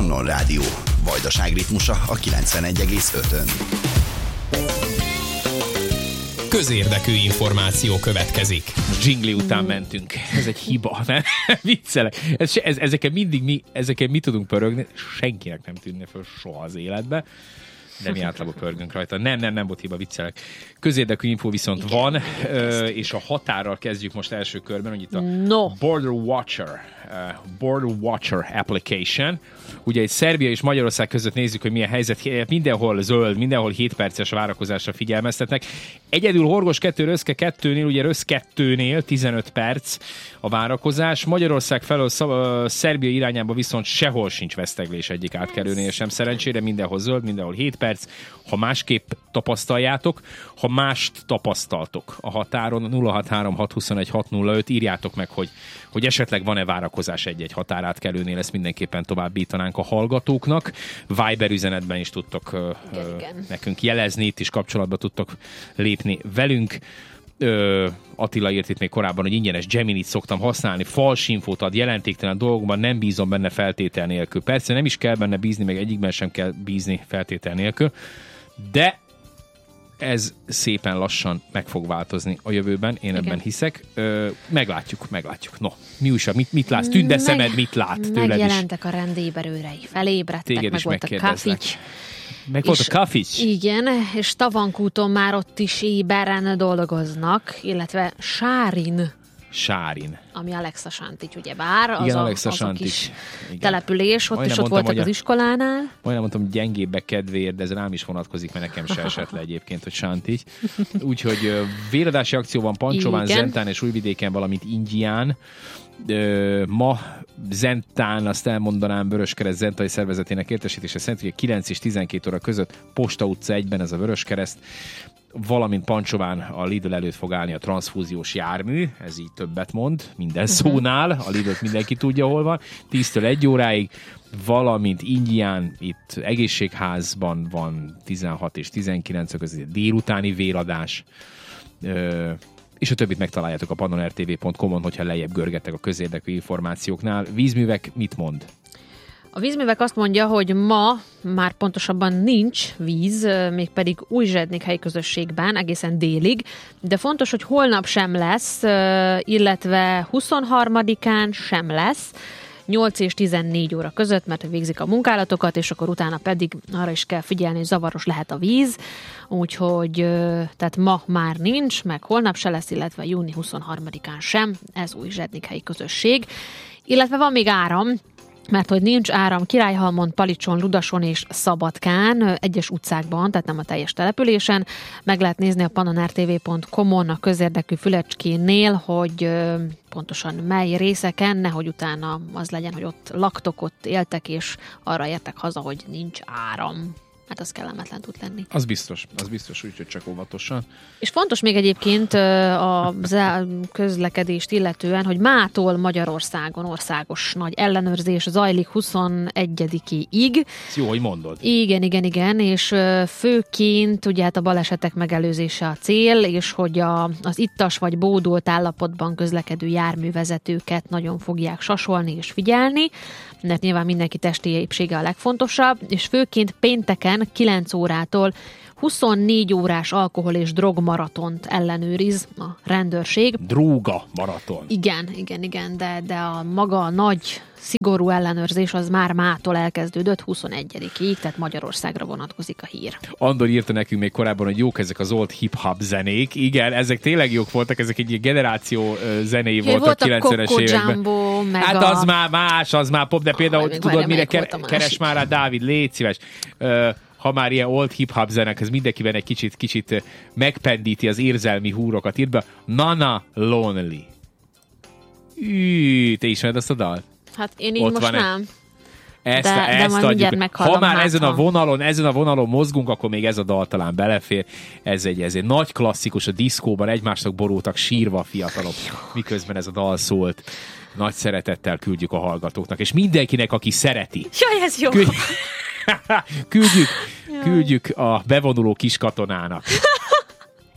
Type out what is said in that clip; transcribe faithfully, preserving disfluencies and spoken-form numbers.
Pannon Rádió. Vajdaság ritmusa a kilencvenegy egész ötön. Közérdekű információ következik. Dzsingli után mentünk. Ez egy hiba, nem? Viccelek. Ez, ez, ezeken mindig mi, ezeken mi tudunk pörögni, senkinek nem tűnne föl soha az életbe. De mi általában pörgünk rajta. Nem, nem, nem volt hiba, viccelek. Közérdekű info viszont igen, van, ö, és a határral kezdjük most első körben, hogy itt a no. Border Watcher, uh, Border Watcher application. Ugye egy Szerbia és Magyarország között nézzük, hogy milyen helyzet. Mindenhol zöld, mindenhol hét perces várakozásra figyelmeztetnek. Egyedül Horgos kettő, Röszke kettőnél, ugye Rösz kettőnél tizenöt perc a várakozás. Magyarország felől uh, Szerbia irányába viszont sehol sincs veszteglés egyik átkelőnél sem. Szerencsére mindenhol zöld, mindenhol hét perc. Ha másképp tapasztaljátok, ha mást tapasztaltok a határon, nulla hat három hat huszonegy hat nulla öt, írjátok meg, hogy, hogy esetleg van-e várakozás egy-egy határátkelőnél, ezt mindenképpen továbbítanánk a hallgatóknak. Viber üzenetben is tudtok igen, ö, igen. nekünk jelezni, itt is kapcsolatba tudtok lépni velünk. Ö, Attila írt itt még korábban, hogy ingyenes Gemini-t szoktam használni, fals infót ad, jelentéktelen dolgokban, nem bízom benne feltétel nélkül. Persze nem is kell benne bízni, meg egyikben sem kell bízni feltétel nélkül, de ez szépen lassan meg fog változni a jövőben, én igen. ebben hiszek. Ö, meglátjuk, meglátjuk. No, mi újság, mit, mit látsz? Tünde meg, szemed, mit lát tőled is? Megjelentek a rendéberőrei, felébredtek, téged meg volt a kafics. Meg volt a kafics. Igen, és Tavankúton már ott is éberen dolgoznak, illetve Sárin. Sárin. Ami Alexa Santics, ugye bár, az igen, a, Alexa az Santics. a kis igen. település, ott majdnem is ott mondtam, voltak az a, iskolánál. Majdnem mondtam, gyengébbek kedvéért, de ez rám is vonatkozik, mert nekem se esett le egyébként, hogy Santics. Úgyhogy véradási akció van Pancsován, Zentán és Újvidéken, valamint Indián. Ö, ma Zentán, azt elmondanám, Vöröskereszt Zentai szervezetének értesítése szerint, hogy kilenc és tizenkét óra között Posta utca egyben ez a Vöröskereszt, valamint Pancsován a Lidl előtt fog állni a transzfúziós jármű, ez így többet mond, minden szónál, a Lidl-t mindenki tudja, hol van, tíztől egy óráig, valamint Indián, itt egészségházban van tizenhat és tizenkilenc között délutáni véradás, ö, és a többit megtaláljátok a pannon r t v pont com-on, hogyha lejjebb görgettek a közérdekű információknál. Vízművek mit mond? A vízművek azt mondja, hogy ma már pontosabban nincs víz, mégpedig Újzsednik helyi közösségben egészen délig, de fontos, hogy holnap sem lesz, illetve huszonharmadikán sem lesz, nyolc és tizennégy óra között, mert végzik a munkálatokat, és akkor utána pedig arra is kell figyelni, hogy zavaros lehet a víz, úgyhogy tehát ma már nincs, meg holnap se lesz, illetve júni huszonharmadikán sem, ez Újzsednik helyi közösség. Illetve van még áram, mert hogy nincs áram Királyhalmon, Palicson, Ludason és Szabadkán, egyes utcákban, tehát nem a teljes településen. Meg lehet nézni a pannon r t v pont com-on a közérdekű fülecskénél, hogy pontosan mely részeken, nehogy utána az legyen, hogy ott laktok, ott éltek, és arra értek haza, hogy nincs áram. Hát az kellemetlen tud lenni. Az biztos, az biztos, úgyhogy csak óvatosan. És fontos még egyébként a közlekedést illetően, hogy mától Magyarországon országos nagy ellenőrzés zajlik huszonegyedikéig. Ez jó, hogy mondod. Igen, igen, igen, és főként ugye hát a balesetek megelőzése a cél, és hogy a, az ittas vagy bódolt állapotban közlekedő járművezetőket nagyon fogják sasolni és figyelni, mert nyilván mindenki testi épsége a legfontosabb, és főként pénteken kilenc órától huszonnégy órás alkohol- és drogmaratont ellenőriz a rendőrség. Dróga maraton. Igen, igen, igen, de, de a maga a nagy, szigorú ellenőrzés az már mától elkezdődött huszonegyedikéig, tehát Magyarországra vonatkozik a hír. Andor írta nekünk még korábban, hogy jók ezek az old hip-hop zenék. Igen, ezek tényleg jók voltak, ezek egy generáció zenéi ja, voltak kilencvenes években. Jumbo, meg hát a... az már más, az már pop, de például ah, tudod, mire ke- keres már rá, Dávid, légy szíves. Uh, ha már ilyen old hip-hop zenek, ez mindenkiben egy kicsit, kicsit megpendíti az érzelmi húrokat. Írt be, Nana Lonely. Ű, te ismered azt a dalt? Hát én így ott most nem. Ezt, de, ezt de adjuk. Ha már hát, ezen ha. a vonalon, ezen a vonalon mozgunk, akkor még ez a dal talán belefér. Ez egy, ez egy nagy klasszikus, a diszkóban egymásnak borultak sírva a fiatalok, miközben ez a dal szólt. Nagy szeretettel küldjük a hallgatóknak, és mindenkinek, aki szereti. Jaj, ez jó. Küld... küldjük, küldjük a bevonuló kis katonának.